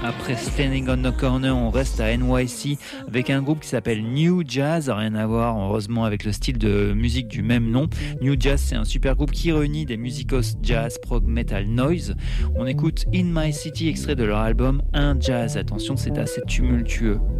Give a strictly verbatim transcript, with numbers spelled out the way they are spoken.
Après Standing on the Corner, on reste à N Y C avec un groupe qui s'appelle New Jazz, rien à voir heureusement avec le style de musique du même nom. New Jazz, c'est un super groupe qui réunit des musicos jazz, prog, metal, noise. On écoute In My City, extrait de leur album Un Jazz. Attention, c'est assez tumultueux.